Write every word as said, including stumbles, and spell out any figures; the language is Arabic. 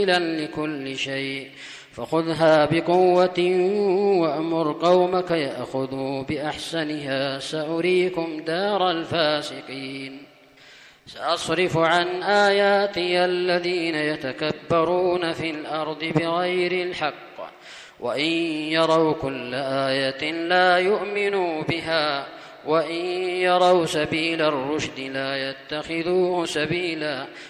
لكل شيء فخذها بقوة وأمر قومك يأخذوا بأحسنها سأريكم دار الفاسقين. سأصرف عن آياتي الذين يتكبرون في الأرض بغير الحق وإن يروا كل آية لا يؤمنوا بها وإن يروا سبيل الرشد لا يتخذوه سبيلا